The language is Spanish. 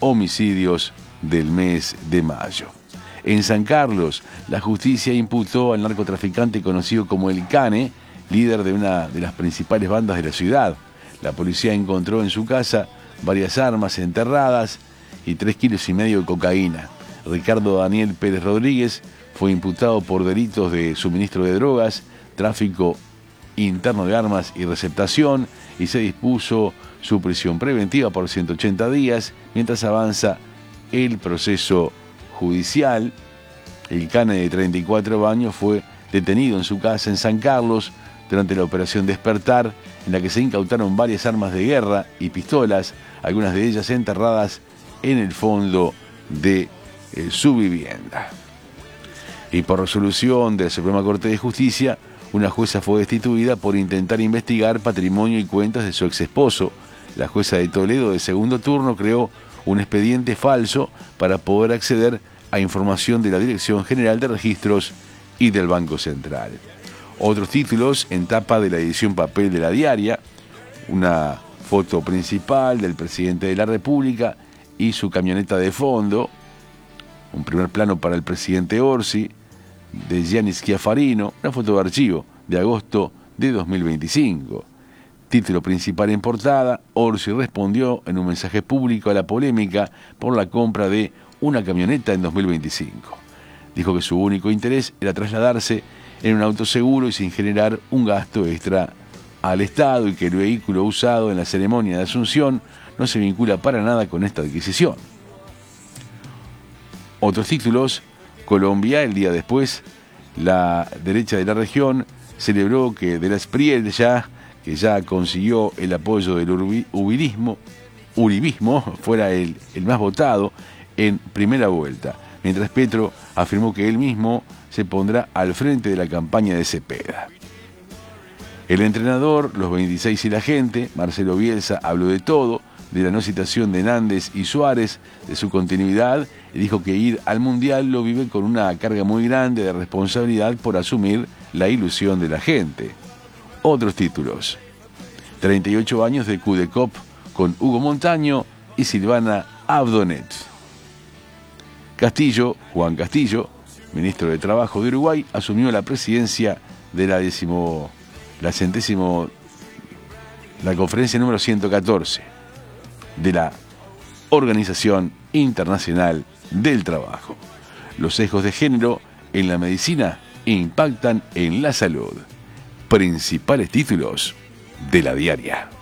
homicidios del mes de mayo. En San Carlos, la justicia imputó al narcotraficante conocido como El Cane, líder de una de las principales bandas de la ciudad. La policía encontró en su casa varias armas enterradas y 3,5 kilos de cocaína. Ricardo Daniel Pérez Rodríguez fue imputado por delitos de suministro de drogas, tráfico interno de armas y receptación, y se dispuso su prisión preventiva por 180 días, mientras avanza el proceso judicial. El Cane, de 34 años, fue detenido en su casa en San Carlos durante la operación Despertar, en la que se incautaron varias armas de guerra y pistolas, algunas de ellas enterradas en el fondo de su vivienda. Y por resolución de la Suprema Corte de Justicia, una jueza fue destituida por intentar investigar patrimonio y cuentas de su exesposo. La jueza de Toledo, de segundo turno, creó un expediente falso para poder acceder a información de la Dirección General de Registros y del Banco Central. Otros títulos en tapa de la edición papel de La Diaria: una foto principal del presidente de la República y su camioneta de fondo, un primer plano para el presidente Orsi, de Gianni Schiafarino, una foto de archivo de agosto de 2025. Título principal en portada: Orsi respondió en un mensaje público a la polémica por la compra de una camioneta en 2025. Dijo que su único interés era trasladarse en un auto seguro y sin generar un gasto extra al Estado, y que el vehículo usado en la ceremonia de Asunción no se vincula para nada con esta adquisición. Otros títulos: Colombia, el día después, la derecha de la región celebró que de la Espriel que ya consiguió el apoyo del uribismo, fuera el más votado en primera vuelta, mientras Petro afirmó que él mismo se pondrá al frente de la campaña de Cepeda. El entrenador, los 26 y la gente, Marcelo Bielsa, habló de todo, de la no citación de Nández y Suárez, de su continuidad, y dijo que ir al Mundial lo vive con una carga muy grande de responsabilidad por asumir la ilusión de la gente. Otros títulos: 38 años de Cudecop con Hugo Montaño y Silvana Abdonet. Castillo, Juan Castillo, ministro de Trabajo de Uruguay, asumió la presidencia de la conferencia número 114 de la Organización Internacional del Trabajo. Los sesgos de género en la medicina impactan en la salud. Principales títulos de La Diaria.